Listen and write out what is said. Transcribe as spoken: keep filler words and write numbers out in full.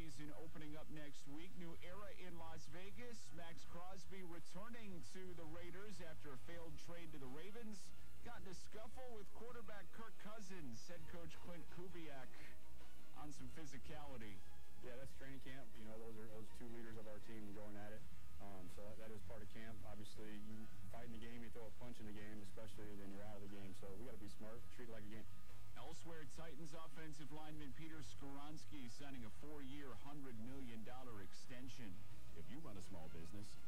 season opening up next week. New era in Las Vegas. Max Crosby returning to the Raiders after a failed trade to the Ravens. Got in a scuffle with quarterback Kirk Cousins. Head coach Clint Kubiak on some physicality. Yeah, that's training camp. You know, those are those two leaders of our team going at it. Um, so that, that is part of camp. Obviously, you fight in the game, you throw a punch in the game, especially then you're out of the game. So we got to be smart, treat it like a game. Elsewhere, Titans offensive lineman Peter Skoronski signing a four-year, one hundred million dollars extension. If you run a small business,